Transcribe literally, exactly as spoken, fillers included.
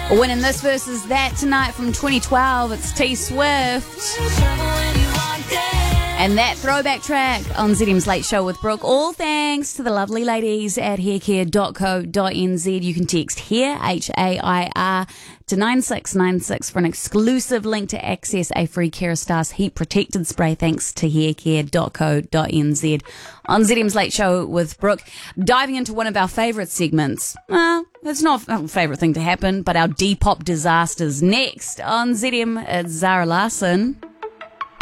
Winning this versus that tonight from twenty twelve, it's T Swift. And that throwback track on Z M's Late Show with Brooke, all thanks to the lovely ladies at haircare dot co dot n z. You can text HAIR, H A I R, to nine six nine six for an exclusive link to access a free Kerastase heat protected spray thanks to haircare dot co dot n z. On Z M's Late Show with Brooke, diving into one of our favourite segments. Well, it's not a favourite thing to happen, but our Depop disasters. Next on Z M, it's Zara Larsson.